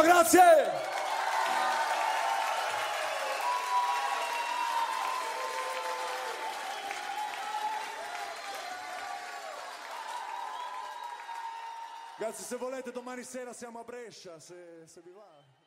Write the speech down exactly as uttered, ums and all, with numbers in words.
Ciao, grazie! Grazie, se volete domani sera siamo a Brescia, se, se vi va.